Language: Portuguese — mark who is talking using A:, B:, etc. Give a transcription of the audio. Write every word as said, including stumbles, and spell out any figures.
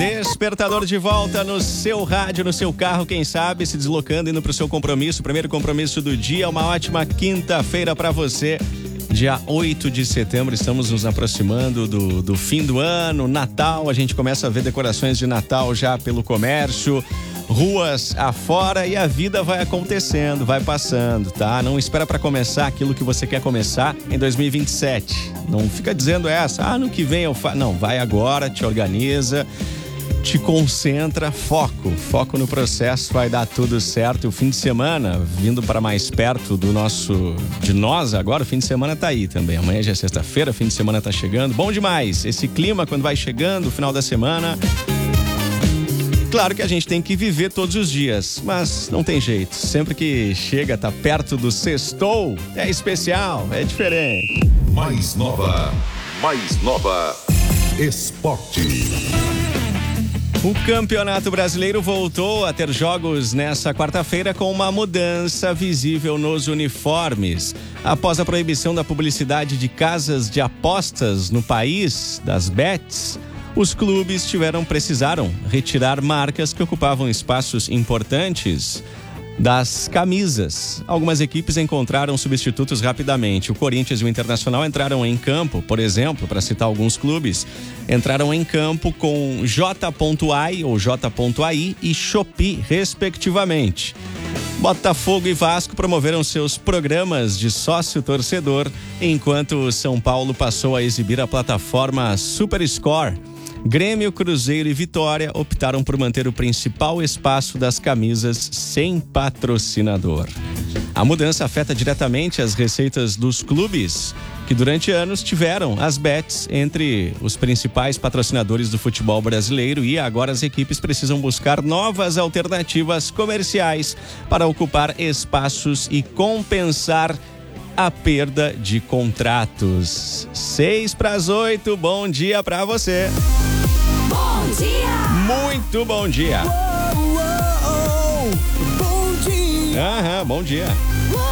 A: Despertador de volta no seu rádio, no seu carro, quem sabe, se deslocando, indo pro seu compromisso, primeiro compromisso do dia. Uma ótima quinta-feira para você. Dia oito de setembro, estamos nos aproximando do, do fim do ano, Natal. A gente começa a ver decorações de Natal já pelo comércio, ruas afora, e a vida vai acontecendo, vai passando, tá? Não espera para começar aquilo que você quer começar em dois mil e vinte e sete. Não fica dizendo essa, ah, no que vem eu faço. Não, vai agora, te organiza, te concentra, foco, foco no processo, vai dar tudo certo. O fim de semana, vindo para mais perto do nosso, de nós agora, o fim de semana tá aí também. Amanhã já é sexta-feira, o fim de semana tá chegando. Bom demais, esse clima quando vai chegando, o final da semana. Claro que a gente tem que viver todos os dias, mas não tem jeito. Sempre que chega, tá perto do sextou, é especial, é diferente.
B: Mais nova, mais nova, esporte.
A: O Campeonato Brasileiro voltou a ter jogos nessa quarta-feira com uma mudança visível nos uniformes. Após a proibição da publicidade de casas de apostas no país, das bets, os clubes tiveram, precisaram retirar marcas que ocupavam espaços importantes das camisas. Algumas equipes encontraram substitutos rapidamente. O Corinthians e o Internacional entraram em campo, por exemplo, para citar alguns clubes, entraram em campo com J.ai ou J.ai e Shopee, respectivamente. Botafogo e Vasco promoveram seus programas de sócio-torcedor, enquanto o São Paulo passou a exibir a plataforma SuperScore. Grêmio, Cruzeiro e Vitória optaram por manter o principal espaço das camisas sem patrocinador. A mudança afeta diretamente as receitas dos clubes, que durante anos tiveram as bets entre os principais patrocinadores do futebol brasileiro, e agora as equipes precisam buscar novas alternativas comerciais para ocupar espaços e compensar a perda de contratos. Seis para as oito, bom dia para você.
C: Bom dia!
A: Muito bom dia!
C: Oh, oh, oh. Bom dia!
A: Aham, bom dia!
C: Oh,